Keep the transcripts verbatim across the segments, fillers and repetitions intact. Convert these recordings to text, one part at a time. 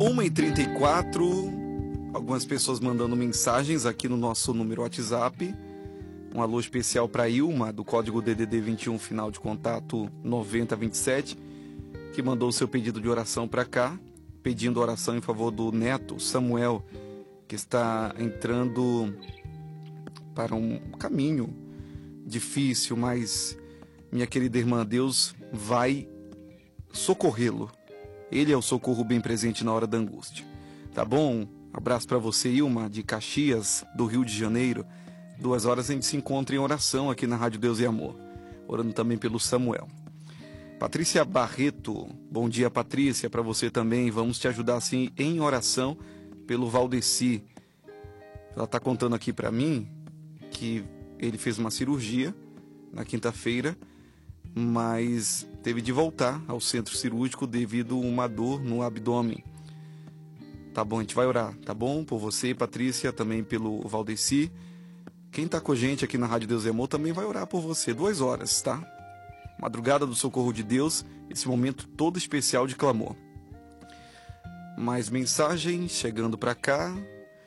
uma e trinta e quatro, algumas pessoas mandando mensagens aqui no nosso número WhatsApp. Um alô especial para Ilma, do código D D D vinte e um, final de contato noventa vinte e sete, que mandou o seu pedido de oração para cá, pedindo oração em favor do neto Samuel, que está entrando para um caminho difícil, mas minha querida irmã, Deus vai socorrê-lo. Ele é o socorro bem presente na hora da angústia. Tá bom? Abraço para você, Ilma, de Caxias, do Rio de Janeiro. Duas horas a gente se encontra em oração aqui na Rádio Deus e Amor, orando também pelo Samuel. Patrícia Barreto, bom dia, Patrícia, para você também. Vamos te ajudar assim em oração pelo Valdeci. Ela está contando aqui para mim que ele fez uma cirurgia na quinta-feira, mas teve de voltar ao centro cirúrgico devido a uma dor no abdômen. Tá bom, a gente vai orar, tá bom? Por você, Patrícia, também pelo Valdeci. Quem tá com a gente aqui na Rádio Deus e Amor também vai orar por você. Duas horas, tá? Madrugada do Socorro de Deus, esse momento todo especial de clamor. Mais mensagens chegando para cá.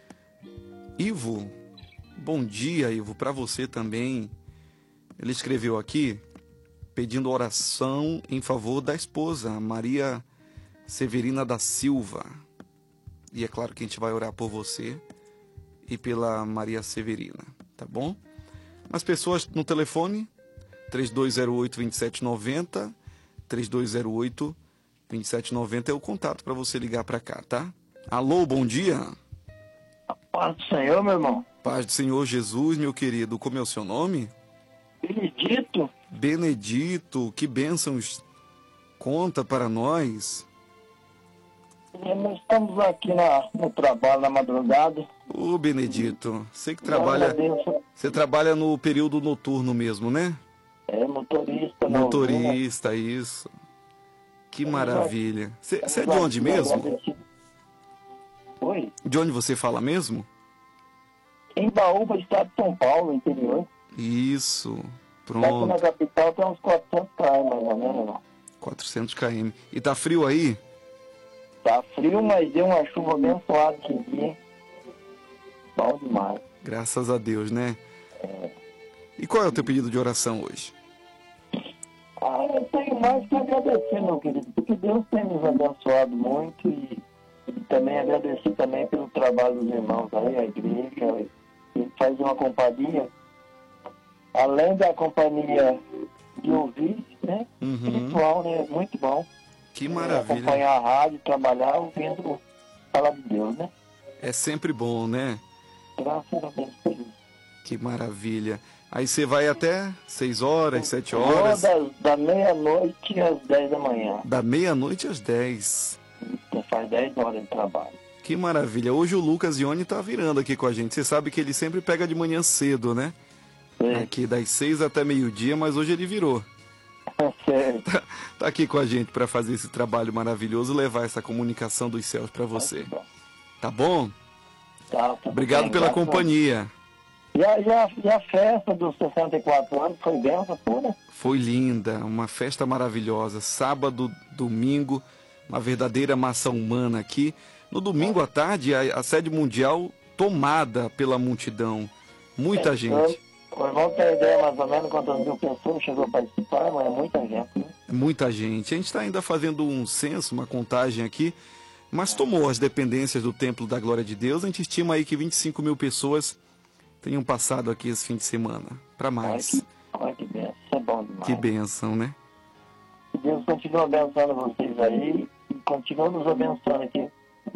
Ivo, bom dia, Ivo, para você também. Ele escreveu aqui pedindo oração em favor da esposa, Maria Severina da Silva. E é claro que a gente vai orar por você e pela Maria Severina, tá bom? As pessoas no telefone, três dois zero oito, dois sete nove zero, três dois zero oito, dois sete nove zero é o contato para você ligar para cá, tá? Alô, bom dia. A paz do Senhor, meu irmão. Paz do Senhor Jesus, meu querido. Como é o seu nome? Benedito. Benedito, que bênçãos conta para nós. Nós estamos aqui na, no trabalho na madrugada. Ô, Benedito, você que trabalha, você trabalha no período noturno mesmo, né? É, motorista. Motorista, isso. Que maravilha. Você é de onde mesmo? Oi? De onde você fala mesmo? Em Baúba, estado de São Paulo, interior. Isso, Aqui pronto. na capital tem uns quatrocentos quilômetros, mais ou menos, irmão. quatrocentos quilômetros. E tá frio aí? Tá frio, mas deu uma chuva abençoada esse dia. Bom demais. Graças a Deus, né? E qual é o teu pedido de oração hoje? Ah, eu tenho mais que agradecer, meu querido, porque Deus tem nos abençoado muito e, e também agradecer também pelo trabalho dos irmãos aí, a igreja, ele faz uma companhia, além da companhia de ouvir, né? Uhum. Espiritual, né? Muito bom. Que É, maravilha. acompanhar a rádio, trabalhar ouvindo a palavra de Deus, né? É sempre bom, né? Graças a Deus por isso. Que maravilha. Aí você vai até seis horas, sete Vou horas. Da, da meia-noite às dez da manhã. Da meia-noite às dez. Então faz dez horas de trabalho. Que maravilha. Hoje o Lucas Ione tá virando aqui com a gente. Você sabe que ele sempre pega de manhã cedo, né? É. Aqui das seis até meio-dia, mas hoje ele virou. Sério. Tá, tá aqui com a gente para fazer esse trabalho maravilhoso, levar essa comunicação dos céus para você. Tá bom? Tá, tá Obrigado bem, pela graças a- companhia. E a, e, a, e a festa dos sessenta e quatro anos foi benção toda? Foi linda, uma festa maravilhosa. Sábado, domingo, uma verdadeira massa humana aqui. No domingo à tarde, a, a sede mundial tomada pela multidão. Muita gente. O irmão tem ideia mais ou menos quantas mil pessoas chegou a participar, mas é muita gente, né? Muita gente. A gente está ainda fazendo um censo, uma contagem aqui, mas tomou as dependências do Templo da Glória de Deus. A gente estima aí que vinte e cinco mil pessoas tenham passado aqui esse fim de semana. Para mais. Olha que benção, isso é bom demais. Que bênção, né? Que Deus continue abençoando vocês aí e continue nos abençoando aqui.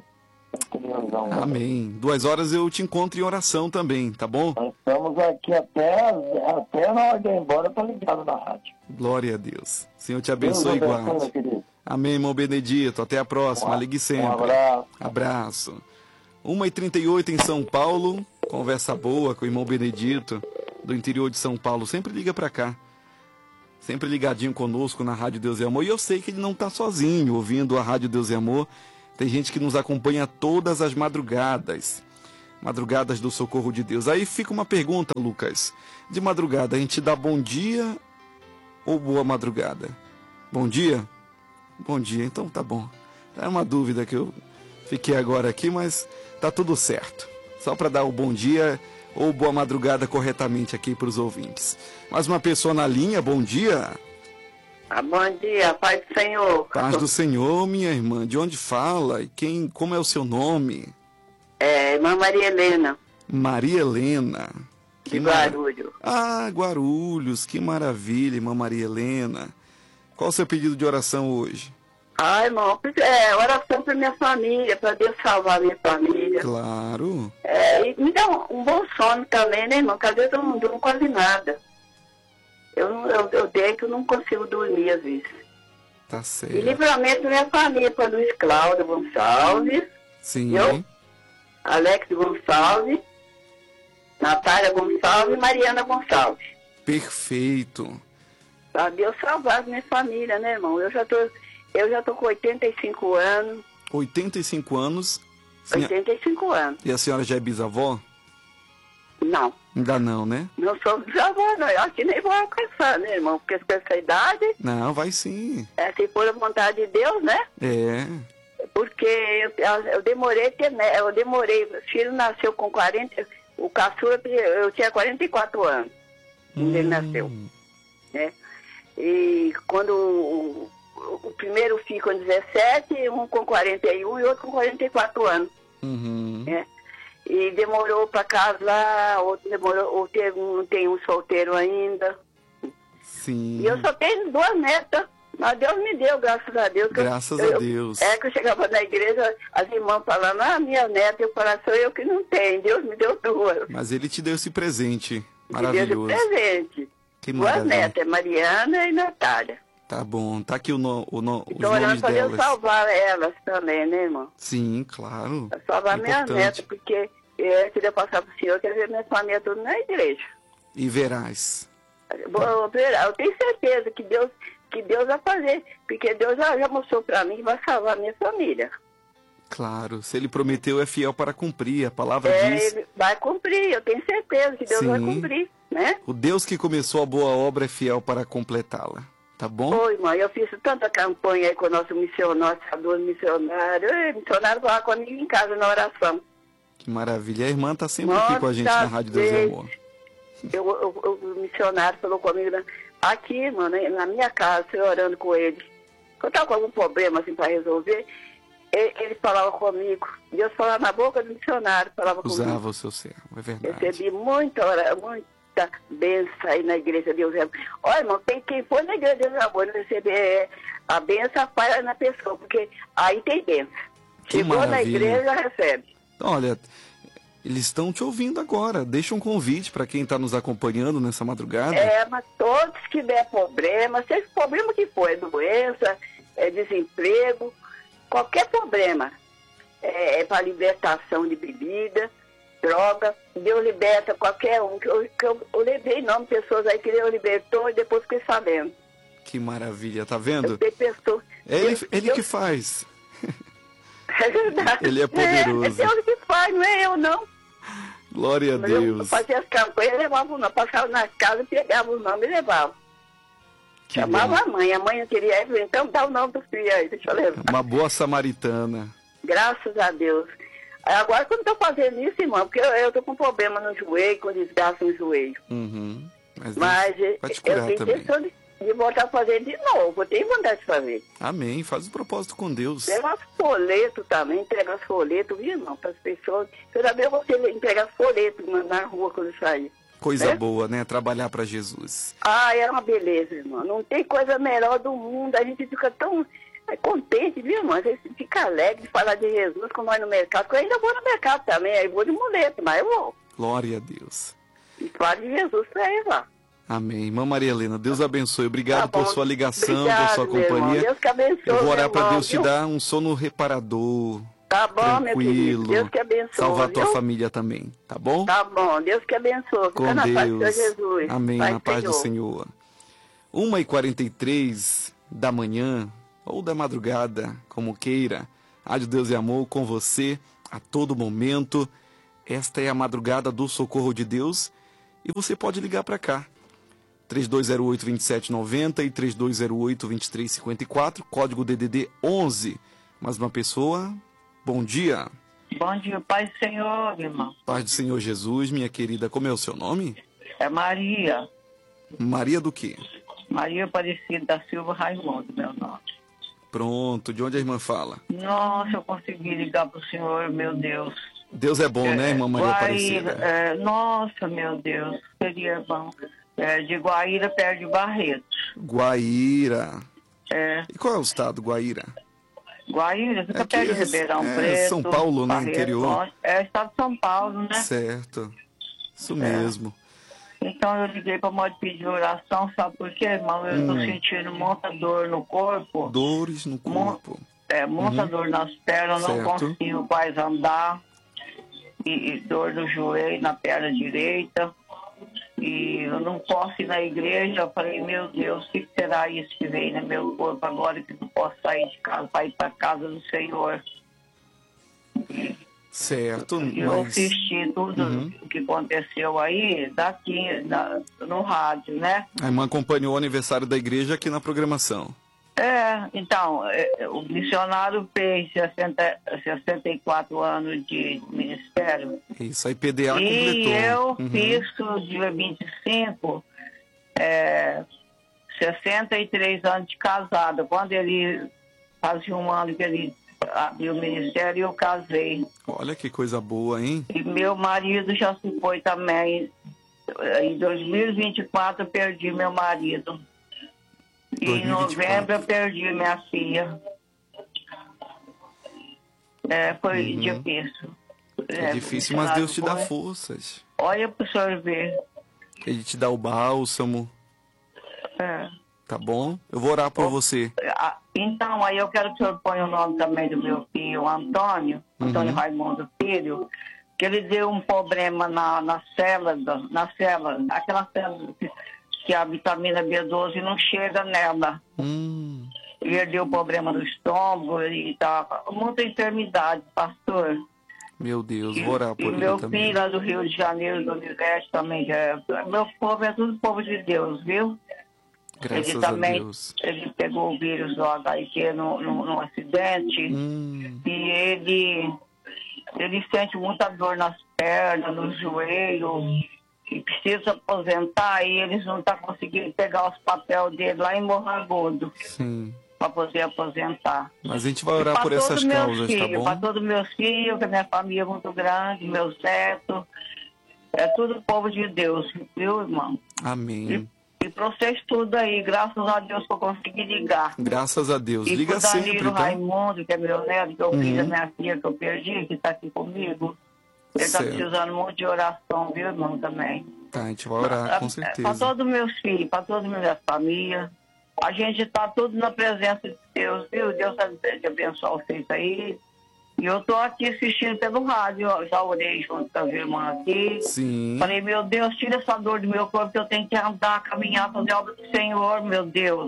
Amém. Duas horas eu te encontro em oração também, tá bom? Nós estamos aqui até, até na hora de ir embora, tá ligado na rádio. Glória a Deus. Senhor te abençoe e Deus abençoe, guarde. meu querido. Amém, irmão Benedito. Até a próxima. Um- Ligue Um sempre. abraço. Abraço. uma e trinta e oito em São Paulo. Conversa boa com o irmão Benedito, do interior de São Paulo. Sempre liga pra cá. Sempre ligadinho conosco na Rádio Deus e Amor. E eu sei que ele não tá sozinho ouvindo a Rádio Deus e Amor. Tem gente que nos acompanha todas as madrugadas. Madrugadas do Socorro de Deus. Aí fica uma pergunta, Lucas. De madrugada, a gente dá bom dia ou boa madrugada? Bom dia? Bom dia, então tá bom. É uma dúvida que eu Fiquei agora aqui, mas tá tudo certo. Só para dar o bom dia ou boa madrugada corretamente aqui para os ouvintes. Mais uma pessoa na linha, bom dia. Ah, bom dia, paz do Senhor. Paz do Senhor, minha irmã. De onde fala e quem, como é o seu nome? É, irmã Maria Helena. Maria Helena. De Guarulhos. Ah, Guarulhos, que maravilha, irmã Maria Helena. Qual o seu pedido de oração hoje? Ah, irmão, é oração para minha família, para Deus salvar minha família. Claro. É, e me dá um, um bom sono também, né, irmão? Porque às vezes eu não durmo quase nada. Eu, eu, eu deito, eu não consigo dormir às vezes. Tá certo. E livramento da minha família, para Luiz Cláudio Gonçalves. Sim. Eu, Alex Gonçalves, Natália Gonçalves e Mariana Gonçalves. Perfeito. Para Deus salvar minha família, né, irmão? Eu já tô, eu já tô com oitenta e cinco anos. oitenta e cinco anos. Senha... oitenta e cinco anos. E a senhora já é bisavó? Não. Ainda não, né? Não sou bisavó, não. Eu acho que nem vou alcançar, né, irmão? Porque com essa idade... Não, vai sim. É, se for a vontade de Deus, né? É. Porque eu, eu demorei ter, né? Eu demorei. O filho nasceu com quarenta... O caçula, eu tinha quarenta e quatro anos. Quando hum. ele nasceu. Né? E quando o, o, o primeiro filho com dezessete, um com quarenta e um e outro com quarenta e quatro anos. Uhum. Né? E demorou para casar, outro demorou, ou teve um, tem um solteiro ainda. Sim. E eu só tenho duas netas, mas Deus me deu, graças a Deus. Graças eu, a Deus. Eu, é que eu chegava na igreja, as irmãs falando, ah, minha neta, eu falava, sou eu que não tenho, Deus me deu duas. Mas ele te deu esse presente maravilhoso. Me deu esse presente. Que duas maravilha. netas, Mariana e Natália. Tá bom, tá aqui o, no, o, no, os então, nomes orando pra delas. Deus salvar elas também, né, irmão? Sim, claro. Pra salvar minhas netas, porque eu queria passar pro senhor, quer ver minha família tudo na igreja. E verás. Eu, eu tenho certeza que Deus, que Deus vai fazer, porque Deus já, já mostrou pra mim que vai salvar minha família. Claro, se ele prometeu é fiel para cumprir, a palavra é, diz. Ele vai cumprir, eu tenho certeza que Deus Sim. vai cumprir, né? O Deus que começou a boa obra é fiel para completá-la, tá bom? Oi, mãe, eu fiz tanta campanha aí com o nosso missionário, nosso missionário, o missionário vai comigo em casa na oração. Que maravilha, a irmã tá sempre Nossa, aqui com a gente na Rádio Deus e Amor. Eu, eu, eu, o missionário falou comigo, né? Aqui, mano, na minha casa, eu orando com ele. Quando eu tava com algum problema, assim, para resolver, ele, ele falava comigo. Deus falava na boca do missionário, falava Usava comigo. o seu servo, é verdade. Recebi muita, hora, muita bênção aí na igreja, Deus é Amor. Olha, irmão, tem quem for na igreja, Deus é Amor, receber a bênção, faz na pessoa, porque aí tem bênção. Que Chegou maravilha. na igreja, recebe. Então, olha, eles estão te ouvindo agora. Deixa um convite para quem está nos acompanhando nessa madrugada. É, mas todos que tiver problema, seja o problema que for, é doença, é desemprego, qualquer problema, é, é para libertação de bebida, droga, Deus liberta qualquer um. Que eu, que eu, eu levei nome de pessoas aí que Deus libertou e depois fiquei sabendo. Que maravilha, tá vendo? Eu tenho pessoas, É ele, Deus, ele Deus, que faz. É verdade. Ele é poderoso. É, é Deus que faz, não é eu não. Glória a Mas eu Deus. fazia as campanhas, levava o nome, passava nas casas, pegava o nome e levava. Que Chamava bom. a mãe, a mãe não queria ir, então dá o nome do filho aí, deixa eu levar. Uma boa samaritana. Graças a Deus. Agora que eu não estou fazendo isso, irmão, porque eu, eu tô com problema no joelho, com desgaste no joelho. Uhum. Mas, Mas Deus vai te eu curar tenho também. intenção de, de voltar a fazer de novo, eu tenho vontade de fazer. Amém. Faz o propósito com Deus. Leva as folhetos também, entrega as folhetos, viu, irmão, para as pessoas. Eu também vou ter entregar as folhetos na, na rua quando eu sair. Coisa É? boa, né? Trabalhar para Jesus. Ah, é uma beleza, irmão. Não tem coisa melhor do mundo. A gente fica tão é, contente, viu, irmão? A gente fica alegre de falar de Jesus quando vai no mercado. Porque eu ainda vou no mercado também, aí vou de muleta, mas eu vou. Glória a Deus. E falo de Jesus pra ele lá. Amém. Irmã Maria Helena, Deus abençoe. Obrigado Tá bom. por sua ligação, Obrigado, por sua meu irmão. companhia. Deus que abençoe, Eu vou orar meu para irmão, Deus te viu? dar um sono reparador. Tá bom, meu querido. Tranquilo. Deus que abençoe. Salvar a tua viu? família também, tá bom? Tá bom, Deus que abençoe. Fica Com na paz do Deus. Senhor Jesus. Amém, Pai na paz do Senhor. Senhor. uma e quarenta e três da manhã, ou da madrugada, como queira. Rádio Deus e Amor com você a todo momento. Esta é a madrugada do Socorro de Deus e você pode ligar para cá. três dois zero oito, dois sete nove zero e três dois zero oito, dois três cinco quatro, código D D D onze. Mais uma pessoa. Bom dia. Bom dia, Pai do Senhor, irmão. Paz do Senhor Jesus, minha querida. Como é o seu nome? É Maria. Maria do quê? Maria Aparecida da Silva Raimundo, meu nome. Pronto, de onde a irmã fala? Nossa, eu consegui ligar pro Senhor, meu Deus. Deus é bom, é, né, irmã Maria Guaíra, Aparecida? É, nossa, meu Deus, seria bom. É, de Guaíra, perto de Barretos. Guaíra. É. E qual é o estado, Guaíra? Guaíra, fica É que perto de é- Ribeirão é Preto. São Paulo, né, Barretos, interior. É, estado de São Paulo, né? Certo. Isso mesmo. Então eu liguei para modo pedir oração, sabe por quê, irmão? Eu tô Hum. sentindo muita dor no corpo. Dores no corpo. É, muita Uhum. dor nas pernas, não Certo. consigo quase andar. E, e dor no joelho, na perna direita. E eu não posso ir na igreja. Eu falei, meu Deus, o que será isso que vem no meu corpo agora que não posso sair de casa para ir para casa do Senhor? Certo, E eu mas... assisti tudo Uhum. o que aconteceu aí daqui na- no rádio, né? A irmã acompanhou o aniversário da igreja aqui na programação. É, então, é, o missionário fez sessenta, sessenta e quatro anos de ministério. Isso, aí P D A E completou. eu Uhum. fiz no dia vinte e cinco, é, sessenta e três anos de casada. Quando ele fazia um ano que ele abriu o ministério, eu casei. Olha que coisa boa, hein? E meu marido já se foi também. Em dois mil e vinte e quatro eu perdi meu marido. E em dois mil e vinte e quatro. novembro eu perdi minha filha. É, foi Uhum. difícil. É difícil, mas Deus te dá forças. Olha pro senhor ver. Ele te dá o bálsamo, É. tá bom? Eu vou orar por você. Ah, Então, aí eu quero que o senhor ponha o nome também do meu filho, Antônio, Antônio Uhum. Raimundo Filho, que ele deu um problema na, na célula, na célula, aquela célula que, que a vitamina B doze não chega nela. Hum, E ele deu problema no estômago e tá muita enfermidade, pastor. meu Deus, E, vou orar e por ele meu também. filho lá do Rio de Janeiro, do Univeste também, já é, meu povo é tudo povo de Deus, viu? Graças ele a também, Deus. ele pegou o vírus do H I V no, no, no acidente Hum, e ele, ele sente muita dor nas pernas, nos joelhos, e precisa aposentar e eles não estão conseguindo pegar os papéis dele lá em Morragudo sim. para poder aposentar. Mas a gente vai orar por essas causas, tá bom? Para todos meus filhos, que a minha família é muito grande, meus netos, é tudo povo de Deus, viu, irmão? Amém. E para vocês tudo aí, graças a Deus que eu consegui ligar. Graças a Deus. E Liga pro sempre, Danilo então. Raimundo, que é meu neto, que é o filho Uhum. da minha filha que eu perdi, que está aqui comigo. Ele está Certo. precisando muito de oração, viu, irmão, também. Tá, a gente vai orar, com Para certeza. todos meus filhos, para toda a minha família. A gente está tudo na presença de Deus, viu? Deus te abençoe vocês aí. E eu estou aqui assistindo pelo rádio, ó, já orei junto com as irmãs aqui. Sim. Falei, meu Deus, tira essa dor do meu corpo, que eu tenho que andar, caminhar, fazer a obra do Senhor, meu Deus.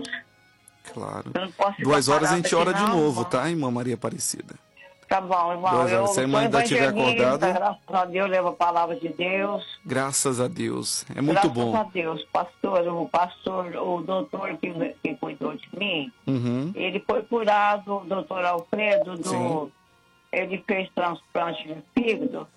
Claro. Eu não posso ficar Duas horas a parada gente aqui, ora de não, novo, irmão. tá, irmã Maria Aparecida? Tá bom, irmão. Duas horas. Eu Se a irmã sou ainda estiver evangelista, acordada- graças a Deus, levo a palavra de Deus. Graças a Deus. É muito graças bom. a Deus, pastor, o pastor, o doutor que, que cuidou de mim, Uhum. ele foi curado, o doutor Alfredo, do, Sim. ele fez transplante de fígado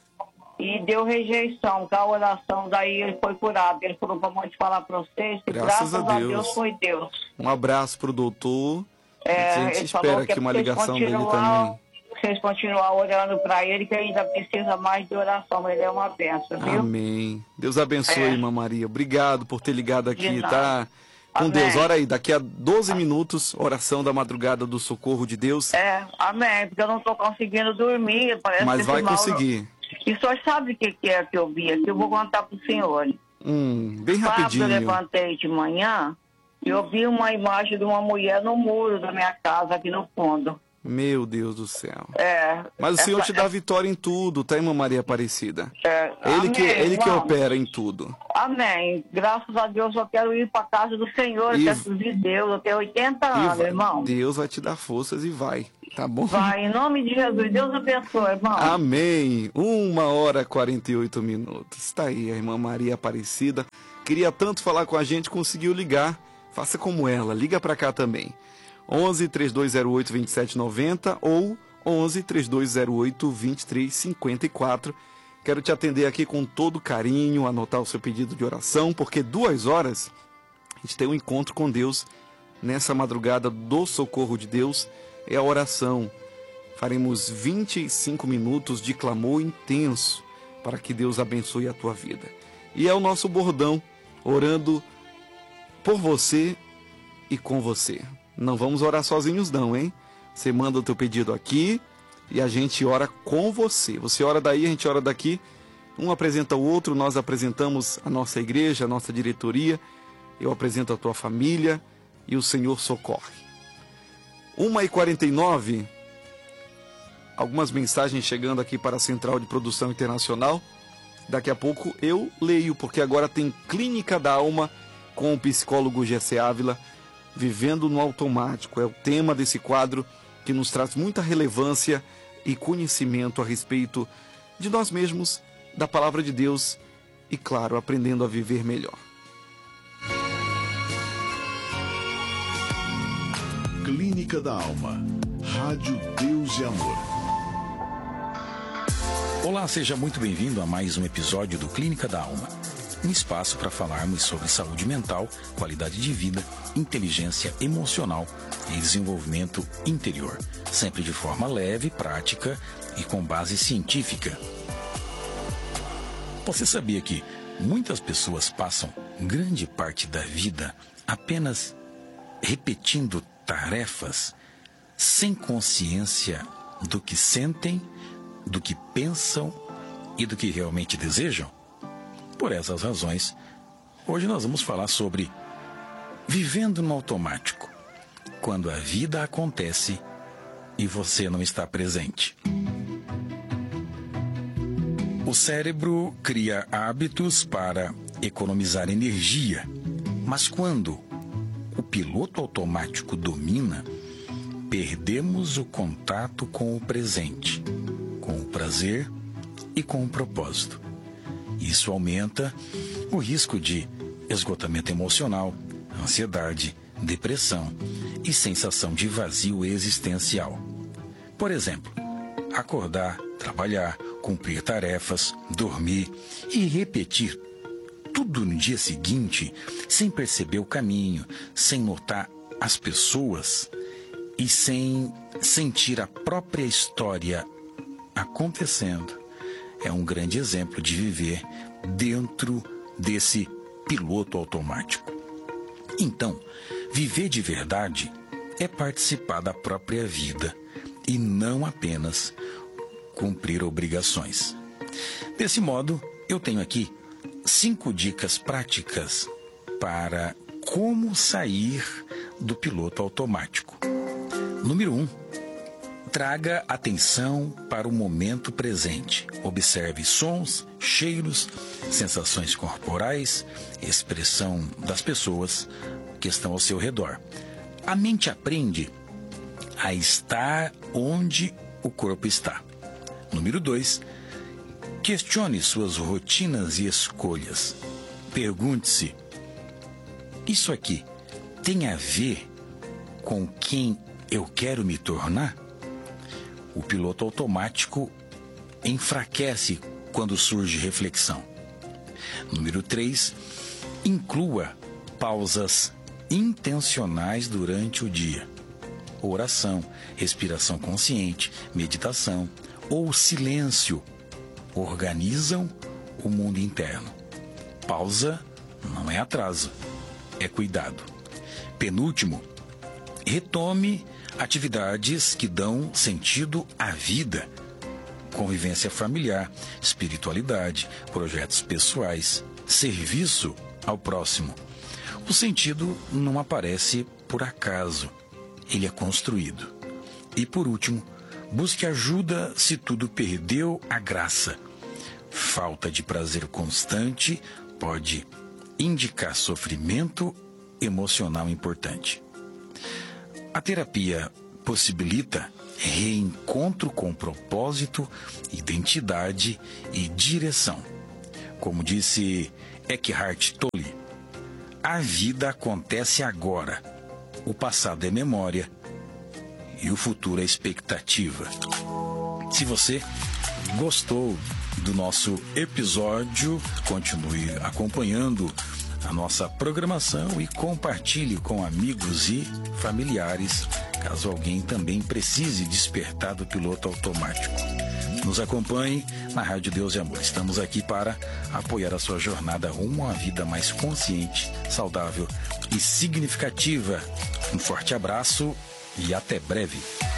e deu rejeição, com a oração, daí ele foi curado. Ele falou para mãe falar para vocês que Graças graças, a a, Deus. Deus. foi Deus. Um abraço pro doutor. É, a gente ele espera falou aqui que uma vocês ligação dele continuar- também. Vocês continuar orando para ele, que ainda precisa mais de oração, ele é uma benção, viu? Amém. Deus abençoe, É. irmã Maria. Obrigado por ter ligado aqui, De tá? nada. Com Amém. Deus. Ora aí, daqui a doze minutos, oração da madrugada do socorro de Deus. É, amém, porque eu não estou conseguindo dormir, parece Mas que vai esse mal- conseguir. E o senhor sabe o que que é que eu vi aqui? Eu vou contar para o senhor. Hum, bem Sábado eu rapidinho. levantei de manhã e eu vi uma imagem de uma mulher no muro da minha casa, aqui no fundo. Meu Deus do céu. É, Mas o Senhor essa- te dá vitória em tudo, tá, irmã Maria Aparecida? é, Ele que, amém, ele que irmão. opera em tudo. Amém. Graças a Deus eu quero ir para casa do Senhor, E- eu quero servir Deus. Eu tenho oitenta E anos, vai- irmão. Deus vai te dar forças e vai, tá bom? Vai, em nome de Jesus. Deus abençoe, irmão. Amém. Uma hora e quarenta e oito minutos. Está aí a irmã Maria Aparecida. Queria tanto falar com a gente, conseguiu ligar. Faça como ela, liga para cá também. onze, três dois zero oito, vinte e sete noventa ou onze, três dois zero oito, vinte e três cinquenta e quatro. Quero te atender aqui com todo carinho, anotar o seu pedido de oração, porque duas horas a gente tem um encontro com Deus nessa madrugada do socorro de Deus, é a oração. Faremos vinte e cinco minutos de clamor intenso para que Deus abençoe a tua vida. E é o nosso bordão, orando por você e com você. Não vamos orar sozinhos não, hein? Você manda o teu pedido aqui e a gente ora com você. Você ora daí, a gente ora daqui. Um apresenta o outro, nós apresentamos a nossa igreja, a nossa diretoria. Eu apresento a tua família e o Senhor socorre. uma e quarenta e nove, algumas mensagens chegando aqui para a Central de Produção Internacional. Daqui a pouco eu leio, porque agora tem Clínica da Alma com o psicólogo Gessé Ávila, Vivendo no Automático. É o tema desse quadro que nos traz muita relevância e conhecimento a respeito de nós mesmos, da palavra de Deus e, claro, aprendendo a viver melhor. Clínica da Alma. Rádio Deus e Amor. Olá, seja muito bem-vindo a mais um episódio do Clínica da Alma. Um espaço para falarmos sobre saúde mental, qualidade de vida, inteligência emocional e desenvolvimento interior. Sempre de forma leve, prática e com base científica. Você sabia que muitas pessoas passam grande parte da vida apenas repetindo tarefas sem consciência do que sentem, do que pensam e do que realmente desejam? Por essas razões, hoje nós vamos falar sobre vivendo no automático, quando a vida acontece e você não está presente. O cérebro cria hábitos para economizar energia, mas quando o piloto automático domina, perdemos o contato com o presente, com o prazer e com o propósito. Isso aumenta o risco de esgotamento emocional, ansiedade, depressão e sensação de vazio existencial. Por exemplo, acordar, trabalhar, cumprir tarefas, dormir e repetir tudo no dia seguinte, sem perceber o caminho, sem notar as pessoas e sem sentir a própria história acontecendo, é um grande exemplo de viver dentro desse piloto automático. Então, viver de verdade é participar da própria vida e não apenas cumprir obrigações. Desse modo, eu tenho aqui cinco dicas práticas para como sair do piloto automático. Número um. Traga atenção para o momento presente. Observe sons, cheiros, sensações corporais, expressão das pessoas que estão ao seu redor. A mente aprende a estar onde o corpo está. Número dois. Questione suas rotinas e escolhas. Pergunte-se: isso aqui tem a ver com quem eu quero me tornar? O piloto automático enfraquece quando surge reflexão. Número três. Inclua pausas intencionais durante o dia. Oração, respiração consciente, meditação ou silêncio organizam o mundo interno. Pausa não é atraso, é cuidado. Penúltimo, retome atividades que dão sentido à vida. Convivência familiar, espiritualidade, projetos pessoais, serviço ao próximo. O sentido não aparece por acaso, ele é construído. E por último, busque ajuda se tudo perdeu a graça. Falta de prazer constante pode indicar sofrimento emocional importante. A terapia possibilita reencontro com propósito, identidade e direção. Como disse Eckhart Tolle, a vida acontece agora. O passado é memória e o futuro é expectativa. Se você gostou do nosso episódio, continue acompanhando a nossa programação e compartilhe com amigos e familiares, caso alguém também precise despertar do piloto automático. Nos acompanhe na Rádio Deus e Amor. Estamos aqui para apoiar a sua jornada rumo a uma vida mais consciente, saudável e significativa. Um forte abraço e até breve.